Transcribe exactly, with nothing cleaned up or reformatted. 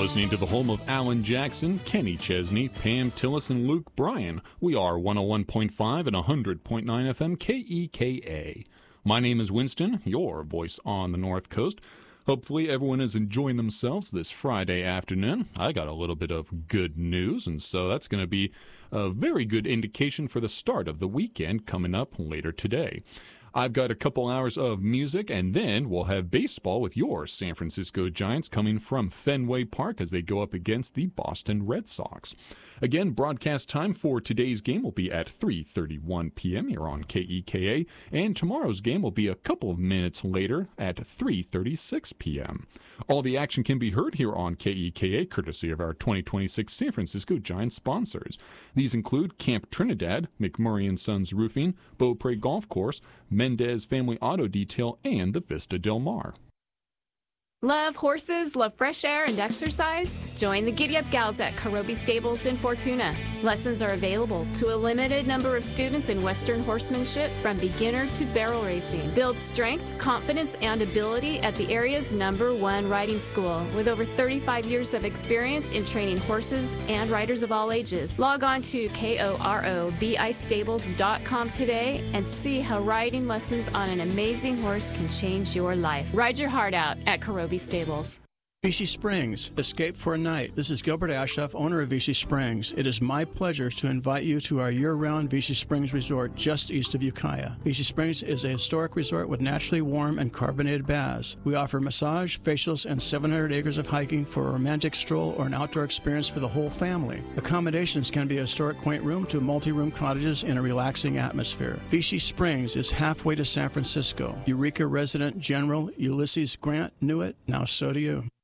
listening to the home of Alan Jackson, Kenny Chesney, Pam Tillis, and Luke Bryan. We are one oh one point five and one hundred point nine F M K E K A. My name is Winston, your voice on the North Coast. Hopefully everyone is enjoying themselves this Friday afternoon. I got a little bit of good news, and so that's going to be a very good indication for the start of the weekend coming up later today. I've got a couple hours of music, and then we'll have baseball with your San Francisco Giants coming from Fenway Park as they go up against the Boston Red Sox. Again, broadcast time for today's game will be at three thirty-one p.m. here on K E K A, and tomorrow's game will be a couple of minutes later at three thirty-six p.m. All the action can be heard here on K E K A, courtesy of our twenty twenty-six San Francisco Giants sponsors. These include Camp Trinidad, McMurray and Sons Roofing, Beaupre Golf Course, Mendez Family Auto Detail, and the Vista Del Mar. Love horses, love fresh air and exercise? Join the Giddy Up Gals at Karobi Stables in Fortuna. Lessons are available to a limited number of students in Western horsemanship from beginner to barrel racing. Build strength, confidence, and ability at the area's number one riding school with over thirty-five years of experience in training horses and riders of all ages. Log on to K O R O B I stables dot com today and see how riding lessons on an amazing horse can change your life. Ride your heart out at Karobi Stables. Vichy Springs, escape for a night. This is Gilbert Ashoff, owner of Vichy Springs. It is my pleasure to invite you to our year-round Vichy Springs resort just east of Ukiah. Vichy Springs is a historic resort with naturally warm and carbonated baths. We offer massage, facials, and seven hundred acres of hiking for a romantic stroll or an outdoor experience for the whole family. Accommodations can be a historic quaint room to multi-room cottages in a relaxing atmosphere. Vichy Springs is halfway to San Francisco. Eureka resident General Ulysses Grant knew it, now so do you.